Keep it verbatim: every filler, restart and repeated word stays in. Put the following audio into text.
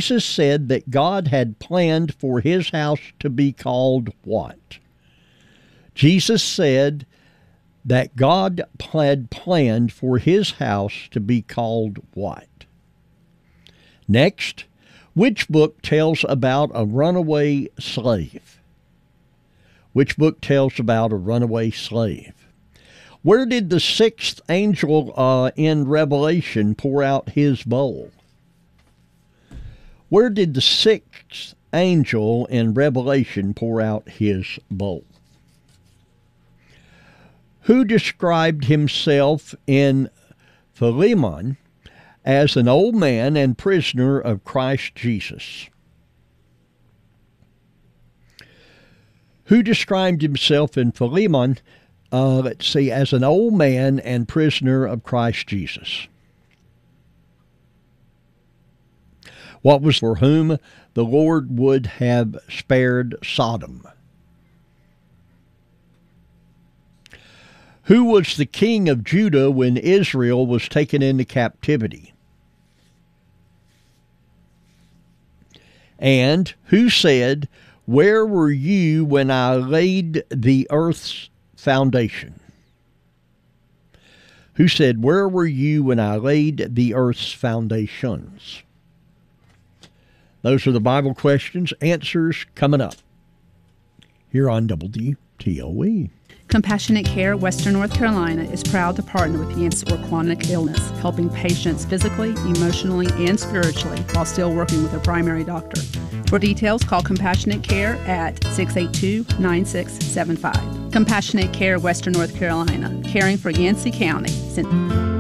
Jesus said that God had planned for his house to be called what? Jesus said that God had planned for his house to be called what? Next, which book tells about a runaway slave? Which book tells about a runaway slave? Where did the sixth angel uh, in Revelation pour out his bowl? Where did the sixth angel in Revelation pour out his bowl? Who described himself in Philemon as an old man and prisoner of Christ Jesus? Who described himself in Philemon, uh, let's see, as an old man and prisoner of Christ Jesus? What was for whom the Lord would have spared Sodom? Who was the king of Judah when Israel was taken into captivity? And who said, "Where were you when I laid the earth's foundation?" Who said, "Where were you when I laid the earth's foundations?" Those are the Bible questions. Answers coming up here on W T O E. Compassionate Care Western North Carolina is proud to partner with Yancey for chronic illness, helping patients physically, emotionally, and spiritually while still working with their primary doctor. For details, call Compassionate Care at six eight two, nine six seven five. Compassionate Care Western North Carolina, caring for Yancey County since